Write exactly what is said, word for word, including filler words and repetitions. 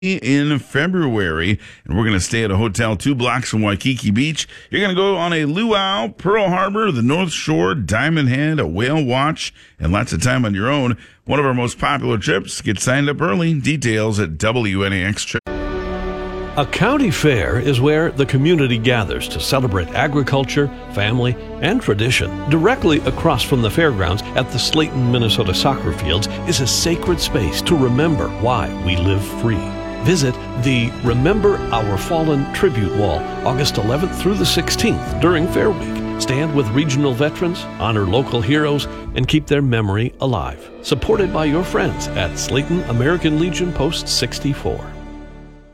in February, and we're going to stay at a hotel two blocks from Waikiki Beach. You're going to go on a luau, Pearl Harbor, the North Shore, Diamond Head, a whale watch, and lots of time on your own. One of our most popular trips. Get signed up early. Details at W N A X Trip. A county fair is where the community gathers to celebrate agriculture, family, and tradition. Directly across from the fairgrounds at the Slayton, Minnesota soccer fields is a sacred space to remember why we live free. Visit the Remember Our Fallen Tribute Wall August eleventh through the sixteenth during Fair Week. Stand with regional veterans, honor local heroes, and keep their memory alive. Supported by your friends at Slayton American Legion Post sixty-four.